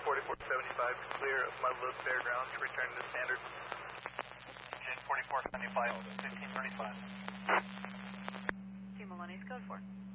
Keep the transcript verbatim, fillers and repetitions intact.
forty-four seventy-five, clear of Mudload Fairgrounds, return to standard. Engine forty-four seventy-five, fifteen thirty-five. Two Maloney's code four.